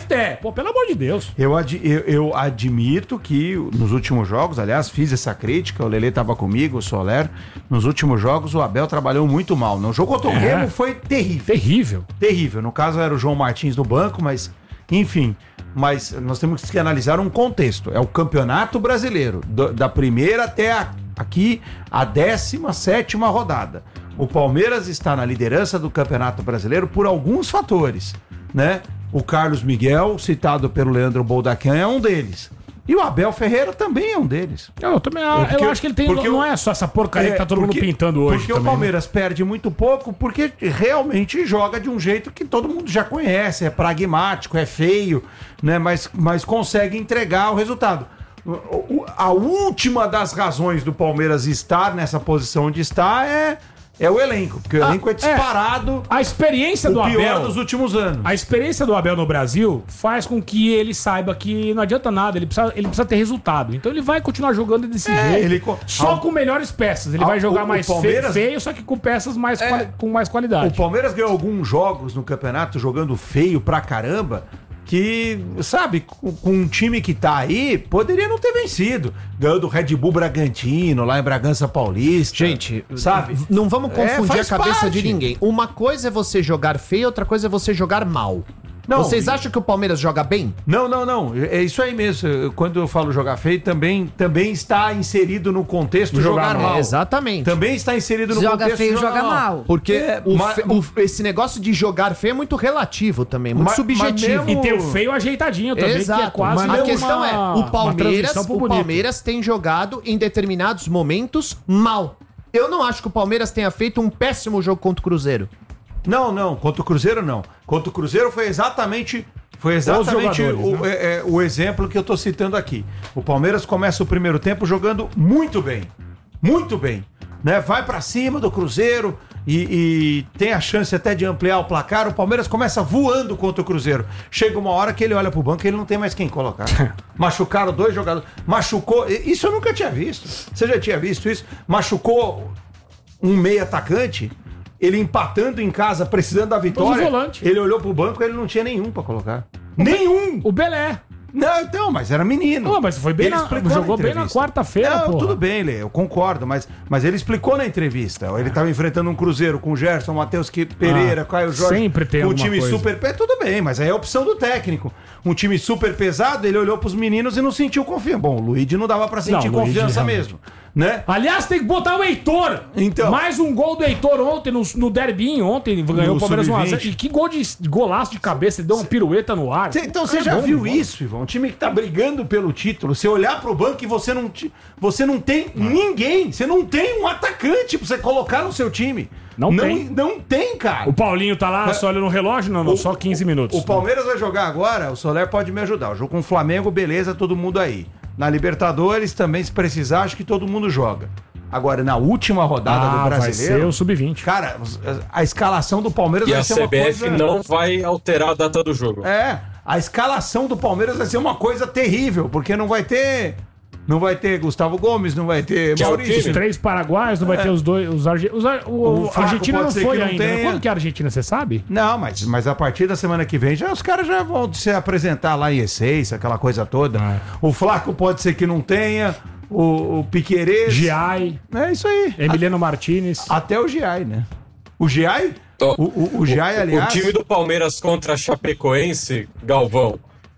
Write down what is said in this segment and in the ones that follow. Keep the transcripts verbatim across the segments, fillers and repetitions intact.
até. Pô, pelo amor de Deus. Eu, ad, eu, eu admito que nos últimos jogos, aliás, fiz essa crítica, o Lelê tava comigo, o Soler, nos últimos jogos o Abel trabalhou muito mal. No jogo contra o É. Remo foi terrível. Terrível. Terrível. No caso era o João Martins no banco, mas enfim. Mas nós temos que analisar um contexto. É o Campeonato Brasileiro, do, da primeira até a, aqui a décima sétima rodada. O Palmeiras está na liderança do Campeonato Brasileiro por alguns fatores, né? O Carlos Miguel, citado pelo Leandro Boldacan, é um deles. E o Abel Ferreira também é um deles. Eu também eu porque- acho que ele tem. porque Não o- é só essa porcaria que tá todo porque- mundo pintando hoje. Porque também, o Palmeiras perde muito pouco, porque realmente joga de um jeito que todo mundo já conhece, é pragmático, é feio, né? Mas, mas consegue entregar o resultado. O- o- A última das razões do Palmeiras estar nessa posição onde está é, é o elenco, porque o Ah, elenco é é. disparado A experiência do o pior Abel. dos últimos anos. A experiência do Abel no Brasil faz com que ele saiba que não adianta nada, ele precisa, ele precisa ter resultado. Então ele vai continuar jogando desse É, jeito, ele co- só Al- com melhores peças. Ele Al- vai jogar o- o mais fe- Palmeiras- feio, só que com peças mais É. quali- com mais qualidade. O Palmeiras ganhou alguns jogos no campeonato jogando feio pra caramba, que, sabe, com, com um time que tá aí, poderia não ter vencido. Ganhou do Red Bull Bragantino, lá em Bragança Paulista. Gente, sabe? não vamos É, confundir a faz cabeça parte. de ninguém. Uma coisa é você jogar feio, outra coisa é você jogar mal. Não, Vocês e- acham que o Palmeiras joga bem? Não, não, não. É isso aí mesmo. Eu- Quando eu falo jogar feio, também, também está inserido no contexto Jogar jogar, mal. mal. Exatamente. Também está inserido no Joga contexto feio, jogar joga mal. Porque É, o mas- fe- o- esse negócio de jogar feio é muito relativo também, muito Mas- subjetivo. mas E mesmo- tem o feio ajeitadinho também, que é Exato. quase Mas a questão uma- é, o uma Palmeiras, transição pro o bonito. Palmeiras tem jogado em determinados momentos mal. Eu não acho que o Palmeiras tenha feito um péssimo jogo contra o Cruzeiro. Não, não, contra o Cruzeiro não. Contra o Cruzeiro foi exatamente foi exatamente jogadores, o, é, é, o exemplo que eu tô citando aqui. O Palmeiras começa o primeiro tempo jogando muito bem. Muito bem. Né? Vai pra cima do Cruzeiro e, e tem a chance até de ampliar o placar. O Palmeiras começa voando contra o Cruzeiro. Chega uma hora que ele olha pro banco e ele não tem mais quem colocar. Machucaram dois jogadores. Machucou. Isso eu nunca tinha visto. Você já tinha visto isso? Machucou um meio atacante. Ele empatando em casa, precisando da vitória. Pôs o volante. Ele olhou pro banco e ele não tinha nenhum pra colocar. Nenhum! O Belé. Não, então, mas era menino. Pô, mas foi bem Ele na- explicou jogou bem na entrevista. quarta-feira, Não, porra. tudo bem, Lê, eu concordo, mas, mas ele explicou na entrevista. Ele estava enfrentando um Cruzeiro com o Gerson, Matheus Que- Pereira, Ah, Caio Jorge. sempre tem um alguma time coisa. super pesado. Tudo bem, mas aí é a opção do técnico. Um time super pesado, ele olhou pros meninos e não sentiu confiança. Bom, o Luigi não dava pra sentir Não, o Luigi confiança realmente. mesmo, né? Aliás, tem que botar o Heitor. Então. Mais um gol do Heitor ontem, no, no derbinho ontem, ganhou No o Palmeiras um a zero. sub vinte. E que gol de golaço de cabeça, ele deu uma pirueta no ar. Cê- então você É já bom, viu bom. isso, Ivan? Um time que tá brigando pelo título. Você olhar pro banco e você não, ti- você não tem ninguém. Você não tem um atacante pra você colocar no seu time. Não não tem. Não tem, cara. O Paulinho tá lá, só olha no relógio? Não, não, O- só quinze minutos. O Palmeiras vai jogar agora, o Soler pode me ajudar. O jogo com o Flamengo, beleza, todo mundo aí. Na Libertadores, também, se precisar, acho que todo mundo joga. Agora, na última rodada Ah, do vai Brasileiro... ser o sub vinte. Cara, a escalação do Palmeiras E vai a ser uma C B F coisa... não vai alterar a data do jogo. É, a escalação do Palmeiras vai ser uma coisa terrível, porque não vai ter... Não vai ter Gustavo Gomes, não vai ter Que é o Maurício. time. Os três paraguaios, não vai ter os dois. Os arge... os ar... O, O a Flaco Argentina pode não ser foi que não ainda. né? tenha. Quando que é a Argentina, você sabe? Não, mas, mas a partir da semana que vem, já, os caras já vão se apresentar lá em Essência, aquela coisa toda. É. O Flaco pode ser que não tenha, o, o Piquerez. Giai, É isso aí. Emiliano Martinez. A- até o Giai, né? O Giai? Ó, O, o, o Giai, aliás... O time do Palmeiras contra a Chapecoense, Galvão,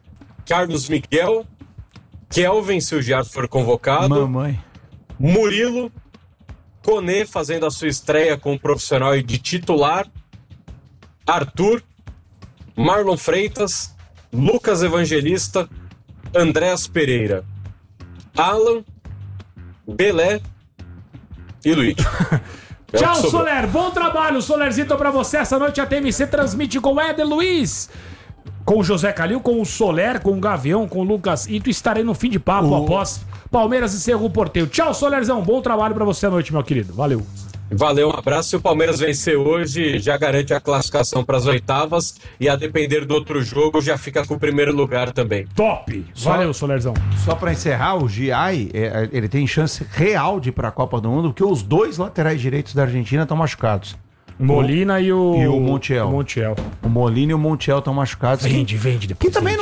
Carlos Miguel, Kelvin, se o Giar for convocado, Mamãe. Murilo, Koné fazendo a sua estreia como profissional e de titular, Arthur, Marlon Freitas, Lucas Evangelista, Andrés Pereira, Alan, Belé e Luiz. É o Tchau, que sobrou. Soler. Bom trabalho, Solerzito, pra você. Essa noite a T M C transmite com o Éder Luiz, com o José Calil, com o Soler, com o Gavião, com o Lucas Ito. Estarei no fim de papo O- após Palmeiras e Cerro Porteiro. Tchau, Solerzão. Bom trabalho pra você à noite, meu querido. Valeu. Valeu, um abraço. Se o Palmeiras vencer hoje, já garante a classificação para as oitavas e a depender do outro jogo, já fica com o primeiro lugar também. Top. Valeu, Solerzão. Só pra encerrar, o Giai, é, ele tem chance real de ir pra Copa do Mundo, porque os dois laterais direitos da Argentina estão machucados. Molina e o... E o Montiel. o Montiel. O Molina e o Montiel estão machucados. Vende, vende depois. Que também vende.